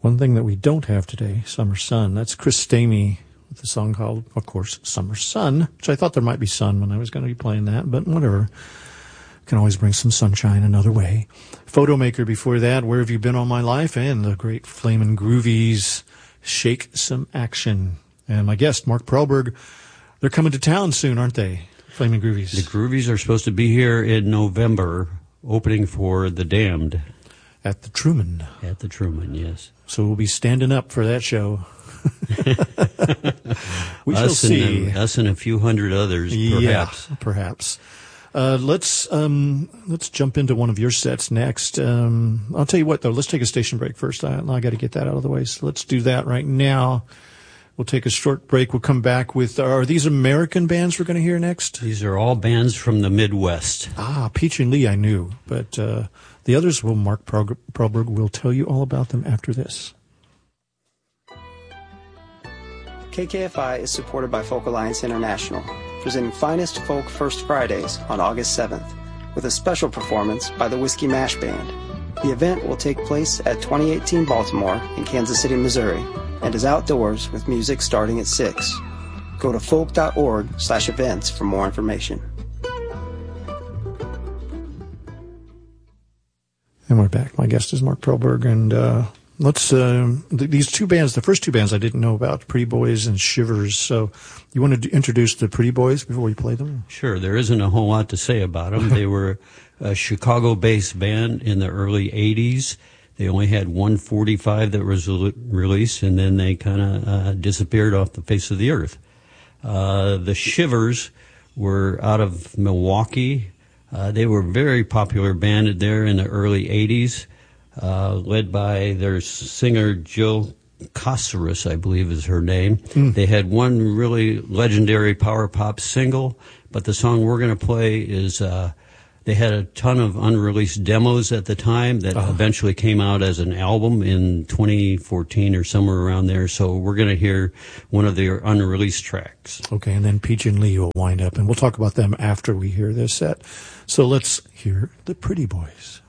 One thing that we don't have today, Summer Sun. That's Chris Stamey with the song called, of course, Summer Sun, which I thought there might be sun when I was going to be playing that, but whatever. Can always bring some sunshine another way. Photomaker before that, Where Have You Been All My Life? And the great Flamin' Groovies, Shake Some Action. And my guest, Mark Perlberg, they're coming to town soon, aren't they? Flamin' Groovies. The Groovies are supposed to be here in November, opening for The Damned. At the Truman. At the Truman, yes. So we'll be standing up for that show. We shall see. Us and a few hundred others, perhaps. Yeah, perhaps. Let's jump into one of your sets next. I'll tell you what, though. Let's take a station break first. I got to get that out of the way. So let's do that right now. We'll take a short break. We'll come back with, are these American bands we're going to hear next? These are all bands from the Midwest. Peach and Lee I knew, but the others, Mark Perlberg will tell you all about them after this. KKFI is supported by Folk Alliance International, presenting Finest Folk First Fridays on August 7th, with a special performance by the Whiskey Mash Band. The event will take place at 2018 Baltimore in Kansas City, Missouri, and is outdoors with music starting at 6. Go to folk.org/events for more information. And we're back. My guest is Mark Perlberg, and let's these two bands, the first two bands I didn't know about, Pretty Boys and Shivers. So you want to introduce the Pretty Boys before we play them? Sure. There isn't a whole lot to say about them. They were a Chicago-based band in the early 80s. They only had 145 that was released, and then they kind of disappeared off the face of the earth. The Shivers were out of Milwaukee. They were a very popular band there in the early 80s, led by their singer Jill Kosaris, I believe is her name. They had one really legendary power pop single, but the song we're going to play is, they had a ton of unreleased demos at the time that eventually came out as an album in 2014 or somewhere around there. So we're going to hear one of their unreleased tracks. Okay, and then Peach and Lee will wind up, and we'll talk about them after we hear this set. So let's hear the Pretty Boys.